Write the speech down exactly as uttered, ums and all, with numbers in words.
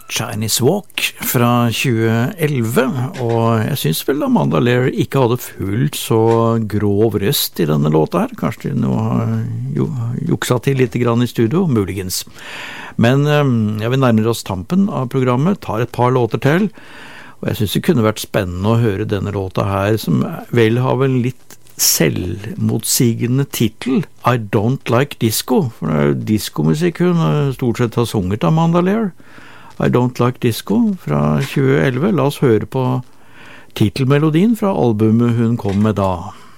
Chinese Walk fra tjue elleve, og jeg synes vel Amanda Lear ikke hadde fullt så grov røst i denne låta her. Kanskje de nå har juksa til litt grann i studio, muligens. Men ja, vi nærmer oss tampen av programmet, tar et par låter til, og jeg synes det kunne vært spennende å høre denne låta her, som vel har vel litt selvmotsigende titel, I Don't Like Disco, for det er jo diskomusikk hun stort sett har sunget Amanda Lear. I Don't Like Disco fra tjue elleve. La oss høre på titelmelodien fra albumet hun kom med da.